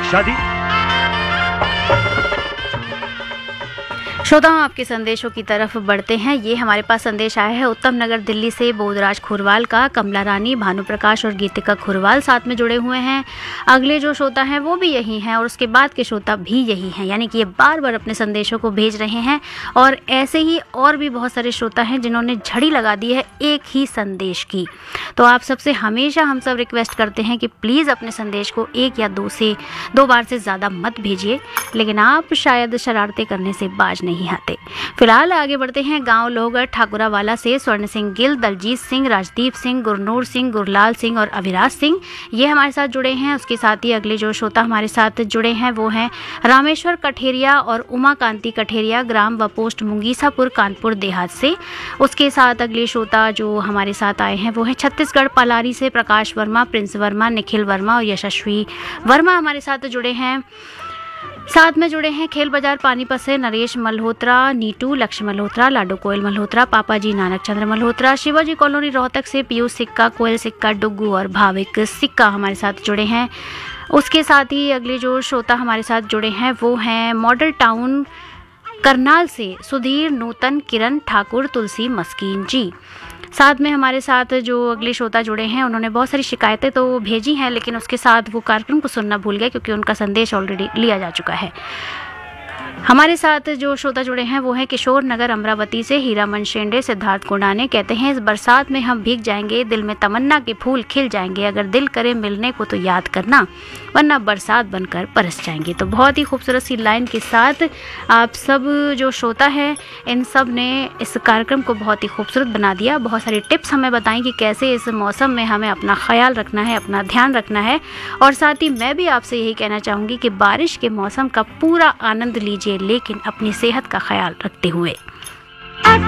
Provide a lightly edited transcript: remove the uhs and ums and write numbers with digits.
शादी। श्रोताओं, आपके संदेशों की तरफ बढ़ते हैं। ये हमारे पास संदेश आया है उत्तम नगर दिल्ली से बोधराज खुरवाल का। कमला रानी, भानु प्रकाश और गीतिका खुरवाल साथ में जुड़े हुए हैं। अगले जो श्रोता हैं वो भी यही हैं और उसके बाद के श्रोता भी यही हैं, यानी कि ये बार बार अपने संदेशों को भेज रहे हैं। और ऐसे ही और भी बहुत सारे श्रोता हैं जिन्होंने झड़ी लगा दी है एक ही संदेश की। तो आप सबसे हमेशा हम सब रिक्वेस्ट करते हैं कि प्लीज़ अपने संदेश को एक या दो बार से ज़्यादा मत भेजिए, लेकिन आप शायद शरारतें करने से बाज नहीं आते। फिलहाल आगे बढ़ते हैं। गांव लोहगढ़ ठाकुरावाला से स्वर्ण सिंह गिल, दलजीत सिंह, राजदीप सिंह, गुरनूर सिंह, गुरलाल सिंह और अविराज सिंह ये हमारे साथ जुड़े हैं। उसके साथ ही अगले जो श्रोता हमारे साथ जुड़े हैं वो हैं रामेश्वर कठेरिया और उमा कांति कठेरिया, ग्राम व पोस्ट मुंगीसापुर, कानपुर देहात से। उसके साथ अगले श्रोता जो हमारे साथ आए हैं वो है छत्तीसगढ़ पलारी से प्रकाश वर्मा, प्रिंस वर्मा, निखिल वर्मा और यशस्वी वर्मा हमारे साथ जुड़े हैं। साथ में जुड़े हैं खेल बाजार पानीपत से नरेश मल्होत्रा, नीटू, लक्ष्य मल्होत्रा, लाडो कोयल मल्होत्रा, पापा जी नानक चंद्र मल्होत्रा, शिवाजी कॉलोनी रोहतक से पीयूष सिक्का, कोयल सिक्का, डुग्गू और भाविक सिक्का हमारे साथ जुड़े हैं। उसके साथ ही अगले जो श्रोता हमारे साथ जुड़े हैं वो हैं मॉडल टाउन करनाल से सुधीर, नूतन, किरण ठाकुर, तुलसी मस्कीन जी। साथ में हमारे साथ जो अगले श्रोता जुड़े हैं उन्होंने बहुत सारी शिकायतें तो भेजी हैं, लेकिन उसके साथ वो कार्यक्रम को सुनना भूल गए क्योंकि उनका संदेश ऑलरेडी लिया जा चुका है। हमारे साथ जो श्रोता जुड़े हैं वो हैं किशोर नगर अमरावती से हीरामन शेंडे, सिद्धार्थ कोडाने। कहते हैं इस बरसात में हम भीग जाएंगे, दिल में तमन्ना के फूल खिल जाएंगे, अगर दिल करे मिलने को तो याद करना, वरना बरसात बनकर बरस जाएंगे। तो बहुत ही खूबसूरत सी लाइन के साथ आप सब जो श्रोता हैं इन सब ने इस कार्यक्रम को बहुत ही खूबसूरत बना दिया। बहुत सारी टिप्स हमें बताएं कि कैसे इस मौसम में हमें अपना ख्याल रखना है, अपना ध्यान रखना है। और साथ ही मैं भी आपसे यही कहना चाहूँगी कि बारिश के मौसम का पूरा आनंद लीजिए, लेकिन अपनी सेहत का ख्याल रखते हुए।